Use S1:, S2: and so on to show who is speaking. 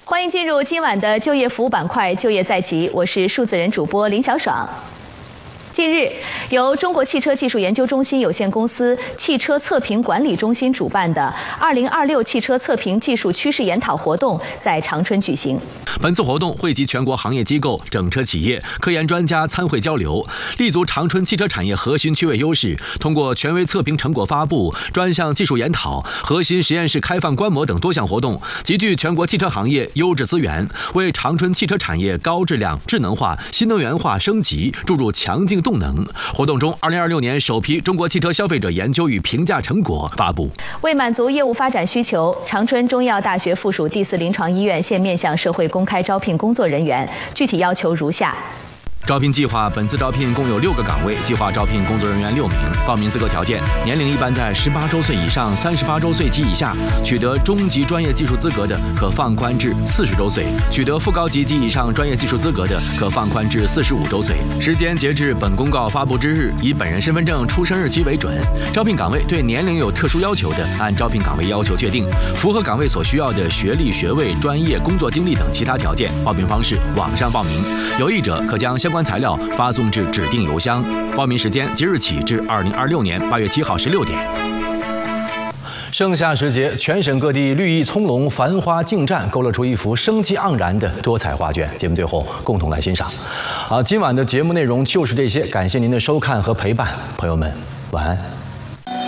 S1: 欢迎进入今晚的就业服务板块，就业在即，我是数字人主播林小爽。近日，由中国汽车技术研究中心有限公司汽车测评管理中心主办的2026汽车测评技术趋势研讨活动在长春举行。
S2: 本次活动汇集全国行业机构、整车企业、科研专家参会交流，立足长春汽车产业核心区位优势，通过权威测评成果发布、专项技术研讨、核心实验室开放观摩等多项活动，集聚全国汽车行业优质资源，为长春汽车产业高质量、智能化、新能源化升级注入强劲动能。活动中，2026年首批中国汽车消费者研究与评价成果发布。
S1: 为满足业务发展需求，长春中医药大学附属第4临床医院现面向社会公开招聘工作人员，具体要求如下。
S2: 招聘计划本次招聘共有6个岗位，计划招聘工作人员6名。报名资格条件：年龄一般在18周岁以上，38周岁及以下，取得中级专业技术资格的，可放宽至40周岁；取得副高级及以上专业技术资格的，可放宽至45周岁。时间截至本公告发布之日，以本人身份证出生日期为准。招聘岗位对年龄有特殊要求的，按招聘岗位要求确定，符合岗位所需要的学历、学位、专业、工作经历等其他条件。报名方式：网上报名，有意者可将相关材料发送至指定邮箱。报名时间即日起至2026年8月7号16点。盛夏时节，全省各地绿意葱茏、繁花竞绽，勾勒出一幅生机盎然的多彩画卷。节目最后共同来欣赏。好，今晚的节目内容就是这些，感谢您的收看和陪伴，朋友们，晚安。